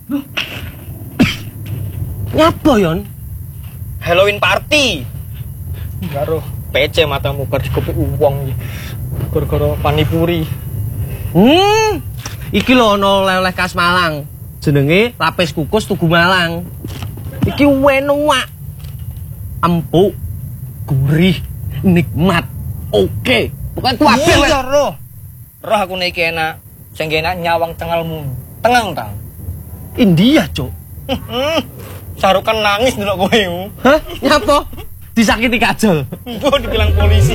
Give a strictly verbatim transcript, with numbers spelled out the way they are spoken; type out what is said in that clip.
Nyapa yon? Halloween party. Karo P C matamu bar dikopi uwong iki. Gara-gara panipuri. Hmm. Iki lho ana oleh-oleh khas Malang. Jenenge lapis kukus Tugu Malang. Iki enak. Empuk, gurih, nikmat. Oke. Bukan kuabe Iya roh. Roh aku nek enak. Sing enak nyawang cengelmu. Tenang ta. India, Cuk. Sarukan nangis ndelok kowe. Hah? Nyapa? Disakiti kajol. Mbok dibilang polisi.